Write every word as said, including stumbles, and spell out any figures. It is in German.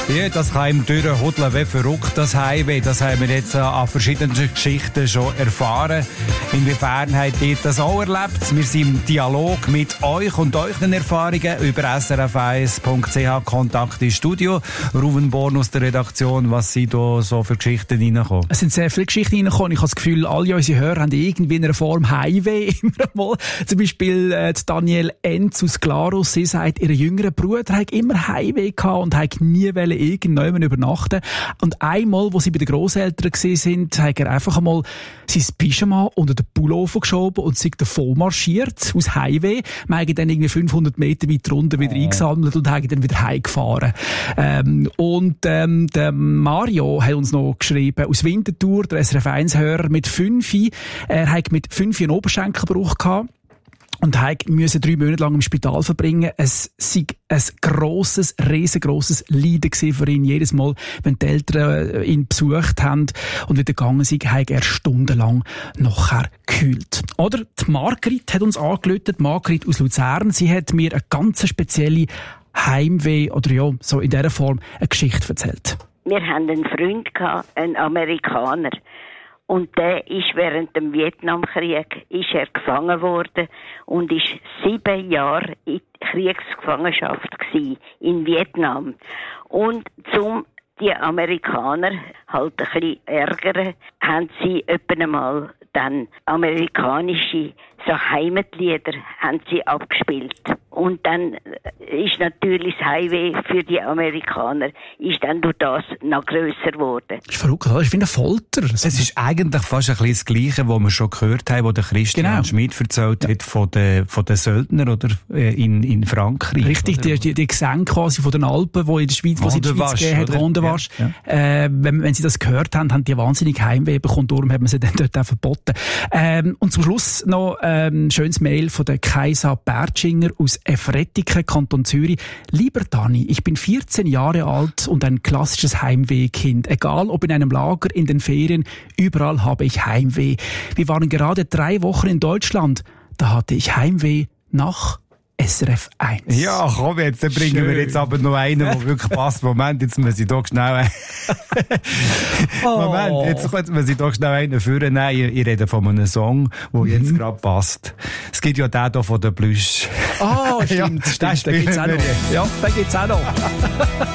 Ja, das kann ihm durchhudeln wie verrückt, das Heimweh. Das haben wir jetzt an verschiedenen Geschichten schon erfahren. Inwiefern habt ihr das auch erlebt? Wir sind im Dialog mit euch und euren Erfahrungen über s r f eins punkt c h. Kontakt ins Studio. Ruven Born aus der Redaktion, was sind da so für Geschichten reingekommen? Es sind sehr viele Geschichten reingekommen. Ich habe das Gefühl, alle unsere Hörer haben irgendwie in einer Form Heimweh. Immer mal. Zum Beispiel äh, Daniel Enz aus Glarus. Sie sagt, ihr jüngerer Bruder hat immer Heimweh gehabt und hat nie irgendjemand übernachten. Und einmal, wo sie bei den Grosseltern gewesen sind, hat er einfach einmal sein Pyjama unter den Pullover geschoben und sich davon marschiert, aus Heimweh. Wir haben dann irgendwie fünfhundert Meter weiter runter wieder oh. eingesammelt und haben dann wieder heimgefahren. Ähm, und ähm, der Mario hat uns noch geschrieben, aus Winterthur, der S R F eins Hörer mit fünf. Er hat mit fünf einen Oberschenkelbruch gehabt. Und musste drei Monate lang im Spital verbringen. Es war ein grosses, riesengroßes Leiden für ihn. Jedes Mal, wenn die Eltern ihn besucht haben und wieder gegangen sind, hat er stundenlang nachher gekühlt. Oder die Margrit hat uns angerufen, Margrit aus Luzern. Sie hat mir eine ganz spezielle Heimweh, oder ja, so in dieser Form, eine Geschichte erzählt. Wir hatten einen Freund, einen Amerikaner. Und der ist während dem Vietnamkrieg ist er gefangen worden und ist sieben Jahre in Kriegsgefangenschaft gewesen, in Vietnam. Und zum die Amerikaner halt ein bisschen ärgern, haben sie etwa einmal dann amerikanische so Heimatlieder haben sie abgespielt. Und dann ist natürlich das Heimweh für die Amerikaner ist dann durch das noch grösser geworden. Das ist verrückt, das ist wie eine Folter. Es ist eigentlich fast ein bisschen das Gleiche, was wir schon gehört haben, was der Christian genau. Schmid erzählt ja. hat von den, von den Söldnern oder in, in Frankreich. Richtig, die, die, die Gesänge quasi von den Alpen, die in der Schweiz, die in der Schweiz gegeben hat, Rondewasch. Ja, ja. Äh, wenn, wenn sie das gehört haben, haben die wahnsinnig Heimweh bekommen, darum haben wir sie dann dort auch verboten. Ähm, und zum Schluss noch ähm, ein schönes Mail von der Kaisa Bertschinger aus Efrettiken, Kanton Zürich. Lieber Dani, ich bin vierzehn Jahre alt und ein klassisches Heimwehkind. Egal ob in einem Lager, in den Ferien, überall habe ich Heimweh. Wir waren gerade drei Wochen in Deutschland. Da hatte ich Heimweh nach S R F eins. Ja, komm jetzt, dann bringen Schön. wir jetzt aber noch einen, der wirklich passt. Moment, jetzt muss ich doch schnell oh. Moment, jetzt muss ich doch schnell einen führen. Nein, ich rede von einem Song, der mhm. jetzt gerade passt. Es gibt ja den hier von der Plüsch. Oh, stimmt, ja, stimmt. Den gibt's auch noch. Ja, den gibt's auch noch.